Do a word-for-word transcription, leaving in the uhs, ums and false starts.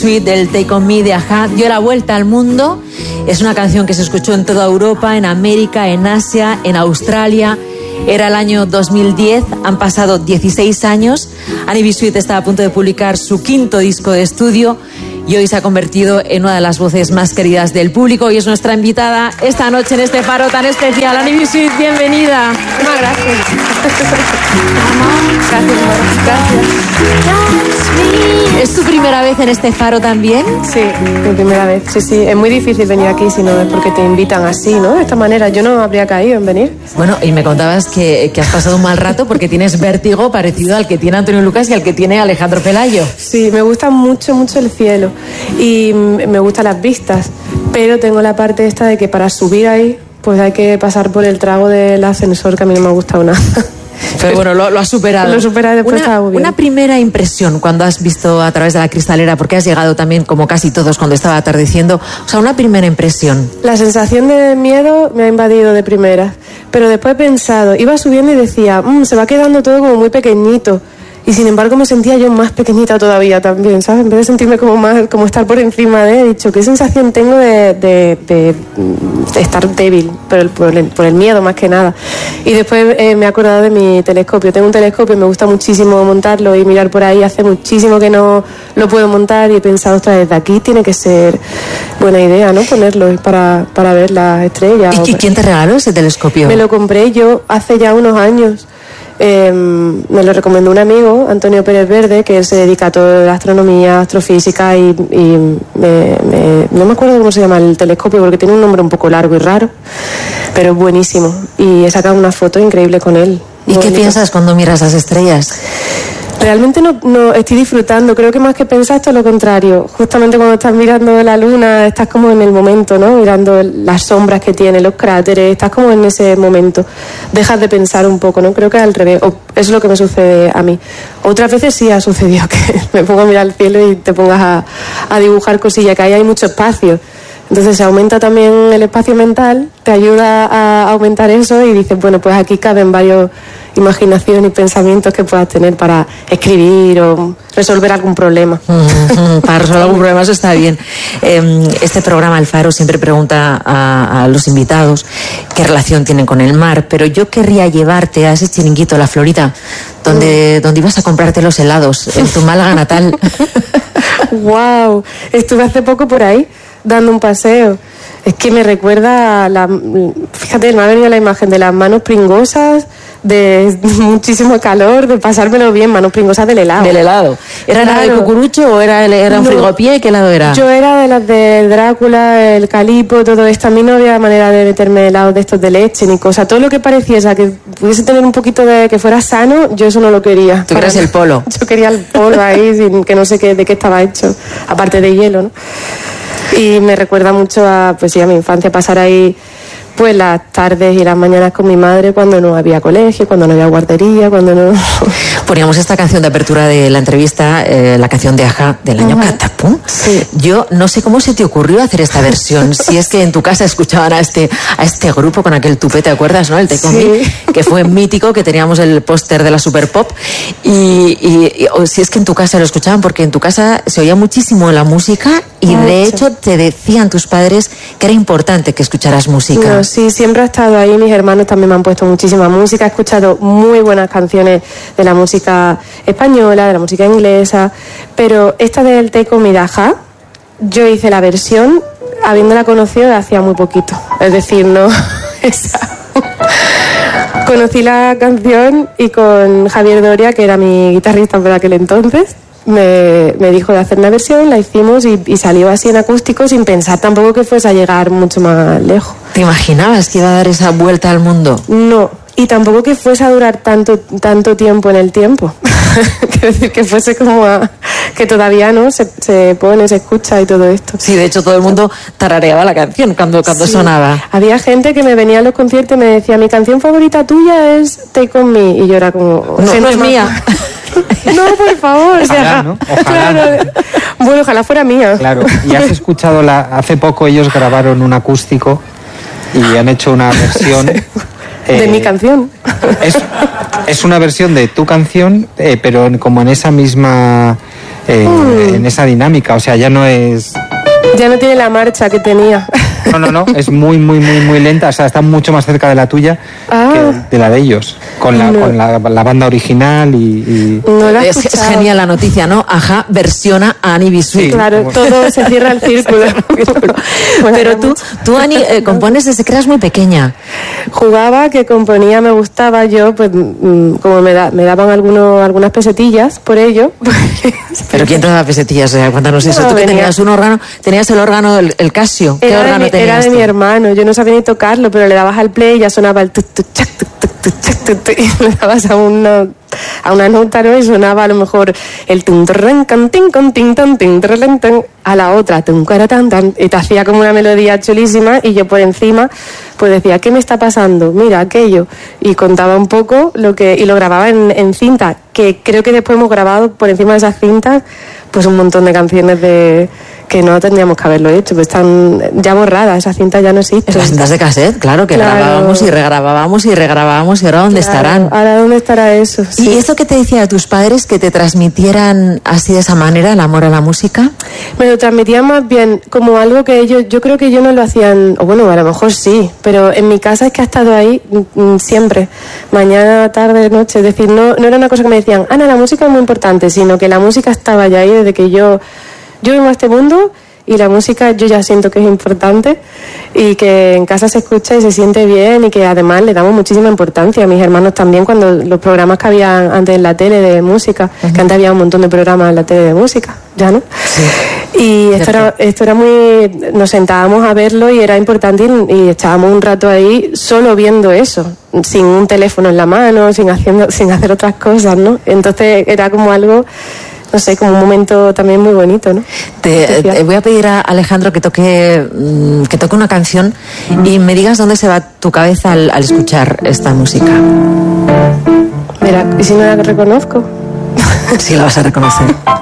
Suite del Take On Me de A-ha dio la vuelta al mundo. Es una canción que se escuchó en toda Europa, en América, en Asia, en Australia. Era el año dos mil diez, han pasado dieciséis años. Annie B. Sweet está a punto de publicar su quinto disco de estudio y hoy se ha convertido en una de las voces más queridas del público y es nuestra invitada esta noche en este faro tan especial. Annie B. Sweet, bienvenida. Muchas gracias. Gracias, gracias. ¿Es tu primera vez en este faro también? Sí, mi primera vez. Sí, sí. Es muy difícil venir aquí si no es porque te invitan así, ¿no? De esta manera. Yo no habría caído en venir. Bueno, y me contabas que, que has pasado un mal rato porque tienes vértigo parecido al que tiene Antonio Lucas y al que tiene Alejandro Pelayo. Sí, me gusta mucho, mucho el cielo y me gustan las vistas, pero tengo la parte esta de que para subir ahí pues hay que pasar por el trago del ascensor, que a mí no me ha gustado nada. Pero bueno, lo, lo has superado. Lo superado después. Una, estaba muy bien. Una primera impresión cuando has visto a través de la cristalera, porque has llegado también como casi todos cuando estaba atardeciendo, o sea, una primera impresión. La sensación de miedo me ha invadido de primera, pero después he pensado, iba subiendo y decía, mmm, se va quedando todo como muy pequeñito. Y sin embargo me sentía yo más pequeñita todavía también, ¿sabes? En vez de sentirme como más, como estar por encima de, he dicho, ¿qué sensación tengo de, de, de, de estar débil por el, por, el, por el miedo más que nada? Y después eh, me he acordado de mi telescopio. Tengo un telescopio, me gusta muchísimo montarlo y mirar por ahí. Hace muchísimo que no lo puedo montar y he pensado, ostras, desde aquí tiene que ser buena idea, ¿no? Ponerlo para, para ver las estrellas. ¿Y quién te regaló ese telescopio? Me lo compré yo hace ya unos años. Eh, me lo recomendó un amigo, Antonio Pérez Verde, que él se dedica a todo la astronomía, astrofísica y, y me, me, no me acuerdo cómo se llama el telescopio porque tiene un nombre un poco largo y raro, pero es buenísimo y he sacado una foto increíble con él. ¿Y qué piensas cuando miras las estrellas? Realmente no, no estoy disfrutando, creo que más que pensar esto es lo contrario. Justamente cuando estás mirando la luna, estás como en el momento, ¿no? Mirando las sombras que tiene, los cráteres, estás como en ese momento. Dejas de pensar un poco, ¿no? Creo que al revés, o eso es lo que me sucede a mí. Otras veces sí ha sucedido que me pongo a mirar el cielo y te pongas a, a dibujar cosillas, que ahí hay mucho espacio. Entonces se aumenta también el espacio mental, te ayuda a aumentar eso y dices, bueno, pues aquí caben varios imaginación y pensamientos que puedas tener para escribir o resolver algún problema. Mm, para resolver algún problema, eso está bien. Eh, este programa, El Faro, siempre pregunta a, a los invitados qué relación tienen con el mar, pero yo querría llevarte a ese chiringuito, La Florita, donde, mm. donde ibas a comprarte los helados, en tu Málaga natal. ¡Wow! Estuve hace poco por ahí, dando un paseo. Es que me recuerda a la... Fíjate, me ha venido la imagen de las manos pringosas, de muchísimo calor, de pasármelo bien, manos pringosas del helado. Del helado. ¿Era claro. helado de cucurucho o era, era un no, frigopié? ¿Qué helado era? Yo era de las del Drácula, el calipo, todo esto. A mí no había manera de meterme helados de estos de leche ni cosa. Todo lo que pareciese que pudiese tener un poquito de... que fuera sano, yo eso no lo quería. ¿Tú querías el polo? Yo quería el polo ahí, sin, que no sé qué, de qué estaba hecho, aparte de hielo, ¿no? Y me recuerda mucho a, pues sí, a mi infancia, pasar ahí pues las tardes y las mañanas con mi madre cuando no había colegio, cuando no había guardería, cuando no... Poníamos esta canción de apertura de la entrevista, eh, la canción de A-ha del año uh-huh. Catapum. Sí. Yo no sé cómo se te ocurrió hacer esta versión. Si es que en tu casa escuchaban a este a este grupo con aquel tupé, ¿te acuerdas, no? El Take On Me, sí. Que fue mítico, que teníamos el póster de la Super Pop. Y, y, y o si es que en tu casa lo escuchaban, porque en tu casa se oía muchísimo la música y Mucho. De hecho te decían tus padres que era importante que escucharas música. No, sí, siempre ha estado ahí. Mis hermanos también me han puesto muchísima música. He escuchado muy buenas canciones de la música española, de la música inglesa, pero esta del Take On Me de A-ha, yo hice la versión habiéndola conocido de hacía muy poquito. Es decir, no... esa. Conocí la canción y con Javier Doria, que era mi guitarrista por aquel entonces, me, me dijo de hacer una versión, la hicimos y, y salió así en acústico sin pensar tampoco que fuese a llegar mucho más lejos. ¿Te imaginabas que iba a dar esa vuelta al mundo? No, y tampoco que fuese a durar tanto, tanto tiempo en el tiempo. Quiero decir, que fuese como a, que todavía no se, se pone, se escucha y todo esto. Sí, de hecho todo el mundo tarareaba la canción cuando, cuando sí. sonaba. Había gente que me venía a los conciertos y me decía, mi canción favorita tuya es Take On Me, y yo era como... No, no es más... mía. No, por favor. Ojalá, o sea, ¿no? Ojalá. Claro. Bueno, ojalá fuera mía. Claro, y has escuchado, la, hace poco ellos grabaron un acústico y han hecho una versión... Sí. De eh, mi canción. Es, es una versión de tu canción, eh, pero en, como en esa misma eh, mm. en esa dinámica. O sea, ya no es... Ya no tiene la marcha que tenía. No, no, no, es muy, muy, muy, muy lenta. O sea, está mucho más cerca de la tuya ah. que de la de ellos. Con la, no. con la, la banda original y... y... No la es, es genial la noticia, ¿no? Ajá, versiona a Annie B. Sweet. Sí, claro, como... todo se cierra el círculo. Bueno, pero tú, tú Annie, eh, compones desde que eras muy pequeña. Jugaba, que componía, me gustaba. Yo, pues, como me, da, me daban algunos, algunas pesetillas por ello. ¿Pero quién te daba pesetillas? O sea, cuéntanos eso. No, tú que venía. tenías un órgano, tenías el órgano, el, el Casio. ¿Qué era órgano de, tenías Era de tú? mi hermano, yo no sabía ni tocarlo, pero le dabas al play y ya sonaba el tu, tu, chac, tu, tu, tu, chac, tu, tu, y le dabas a una, a una nota, ¿no? Y sonaba a lo mejor el tum trrren can tin con tin tan tin trrren tan a la otra tum cara tan tan y te hacía como una melodía chulísima y yo por encima pues decía, ¿qué me está pasando? Mira aquello, y contaba un poco lo que y lo grababa en, en cinta, que creo que después hemos grabado por encima de esas cintas pues un montón de canciones de que no tendríamos que haberlo hecho, pues están ya borradas, esas cintas ya no existen. Las cintas de cassette, claro, que claro. grabábamos y regrabábamos y regrabábamos, y ahora ¿dónde claro, estarán? Ahora ¿dónde estará eso? Sí. ¿Y esto que te decían tus padres, que te transmitieran así de esa manera el amor a la música? Me lo transmitían más bien como algo que ellos, yo creo que ellos no lo hacían, o bueno, a lo mejor sí, pero en mi casa es que ha estado ahí mm, siempre, mañana, tarde, noche, es decir, no, no era una cosa que me decían, Ana, la música es muy importante, sino que la música estaba ya ahí desde que yo... Yo vengo a este mundo y la música yo ya siento que es importante y que en casa se escucha y se siente bien y que además le damos muchísima importancia a mis hermanos también cuando los programas que había antes en la tele de música, uh-huh. que antes había un montón de programas en la tele de música, ya no. Sí. Y esto era, esto era muy... Nos sentábamos a verlo y era importante y, y estábamos un rato ahí solo viendo eso, sin un teléfono en la mano, sin, haciendo, sin hacer otras cosas, ¿no? Entonces era como algo... No sé, como un momento también muy bonito, ¿no? Te, te voy a pedir a Alejandro que toque que toque una canción y me digas dónde se va tu cabeza al, al escuchar esta música. Mira, ¿y si no la reconozco? Sí, la vas a reconocer.